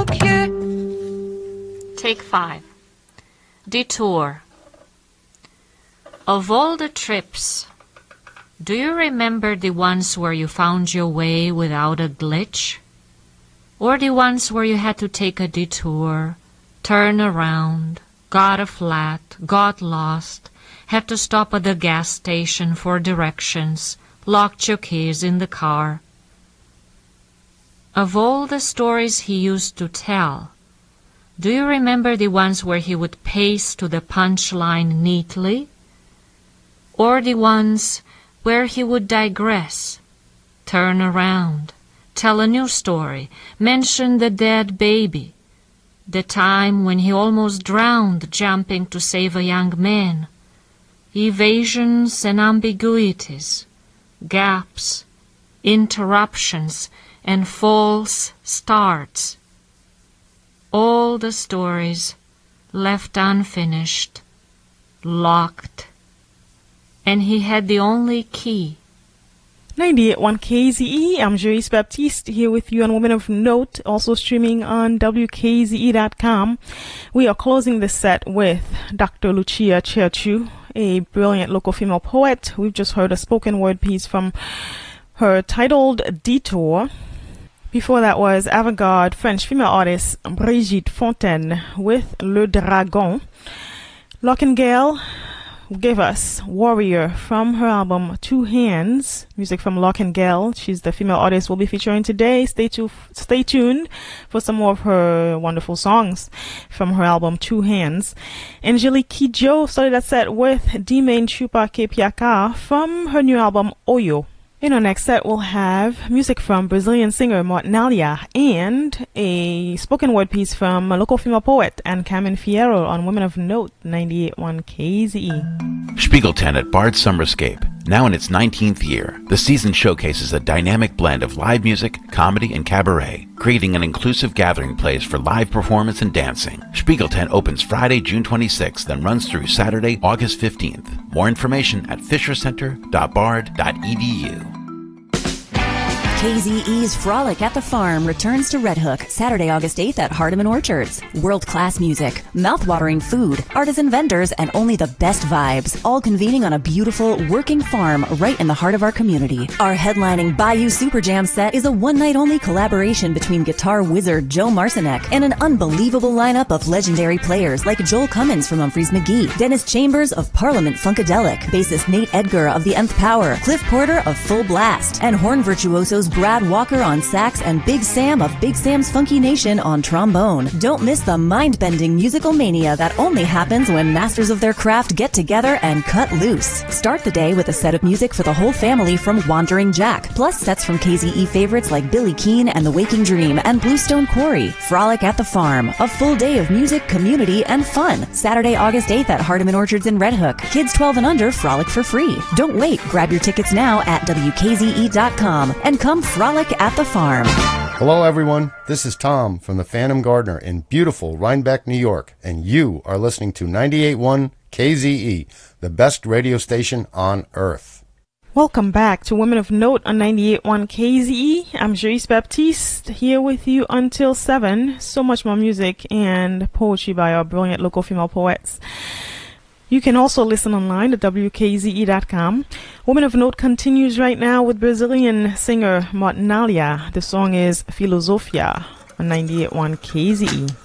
pieux. Take 5. Detour. Of all the trips, do you remember the ones where you found your way without a glitch? Or the ones where you had to take a detour, turn around, got a flat, got lost, had to stop at the gas station for directions, locked your keys in the car? Of all the stories he used to tell, do you remember the ones where he would pace to the punchline neatly? Or the ones where he would digress, turn around, tell a new story, mention the dead baby, the time when he almost drowned jumping to save a young man, evasions and ambiguities, gaps, interruptions, and false starts? All the stories left unfinished, locked, and he had the only key. 98.1 KZE, I'm Joyce Baptiste here with you on Women of Note, also streaming on WKZE.com. We are closing the set with Dr. Lucia Cherchu, a brilliant local female poet. We've just heard a spoken word piece from her titled Detour. Before that was avant-garde French female artist Brigitte Fontaine with Le Dragon. Lockingale gave us Warrior from her album Two Hands. Music from Lockingale. She's the female artist we'll be featuring today. Stay tuned for some more of her wonderful songs from her album Two Hands. Angelique Kidjo started that set with Dime Chupa Kepiaka from her new album Oyo. In our next set, we'll have music from Brazilian singer Martinalia and a spoken word piece from a local female poet, Anne Carmen Fierro, on Women of Note, 98.1 KZE. Spiegelten at Bard Summerscape. Now in its 19th year, the season showcases a dynamic blend of live music, comedy, and cabaret, creating an inclusive gathering place for live performance and dancing. Spiegelten opens Friday, June 26th and runs through Saturday, August 15th. More information at fishercenter.bard.edu. KZE's Frolic at the Farm returns to Red Hook Saturday, August 8th at Hardeman Orchards. World-class music, mouth-watering food, artisan vendors, and only the best vibes, all convening on a beautiful, working farm right in the heart of our community. Our headlining Bayou Super Jam set is a one-night-only collaboration between guitar wizard Joe Marcinek and an unbelievable lineup of legendary players like Joel Cummins from Humphreys McGee, Dennis Chambers of Parliament Funkadelic, bassist Nate Edgar of The Nth Power, Cliff Porter of Full Blast, and horn virtuosos Brad Walker on sax and Big Sam of Big Sam's Funky Nation on trombone. Don't miss the mind-bending musical mania that only happens when masters of their craft get together and cut loose. Start the day with a set of music for the whole family from Wandering Jack, plus sets from KZE favorites like Billy Keane and The Waking Dream and Bluestone Quarry. Frolic at the Farm, a full day of music, community, and fun. Saturday, August 8th at Hardeman Orchards in Red Hook. Kids 12 and under frolic for free. Don't wait. Grab your tickets now at WKZE.com and come frolic at the farm. Hello everyone, this is Tom from the Phantom Gardener in beautiful Rhinebeck, New York, and you are listening to 98.1 KZE, the best radio station on earth. Welcome back to Women of Note on 98.1 KZE. I'm Joyce Baptiste here with you until 7. So much more music and poetry by our brilliant local female poets. You can also listen online at WKZE.com. Woman of Note continues right now with Brazilian singer Martinalia. The song is Filosofia on 98.1 KZE.